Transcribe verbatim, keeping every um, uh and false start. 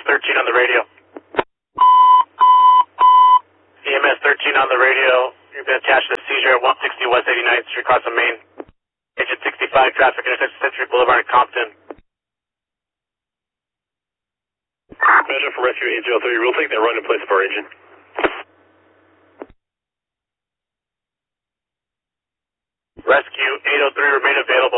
thirteen on the radio. E M S thirteen on the radio. You've been attached to a seizure at one sixty West eighty-ninth Street, across the main. Agent sixty-five, traffic intersection Century Boulevard in Compton. Measure for rescue eight zero three. We'll take that run in place of our agent. Rescue eight oh three remain available.